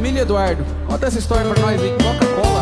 Emília Eduardo, conta essa história pra nós aí. Coca-Cola.